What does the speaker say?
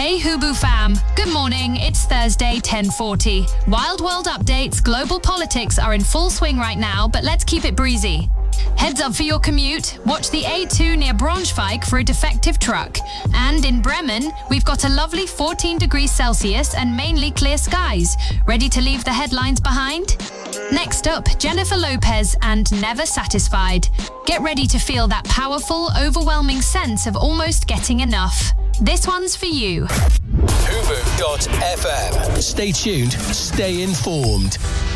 Hey Hubu fam, good morning, it's Thursday 10:40. Wild World updates, global politics are in full swing right now, but let's keep it breezy. Heads up for your commute, watch the A2 near Braunschweig for a defective truck. And in Bremen, we've got a lovely 14 degrees Celsius and mainly clear skies. Ready to leave the headlines behind? Next up, Jennifer Lopez and Never Satisfied. Get ready to feel that powerful, overwhelming sense of almost getting enough. This one's for you. Hubu.fm. Stay tuned, stay informed.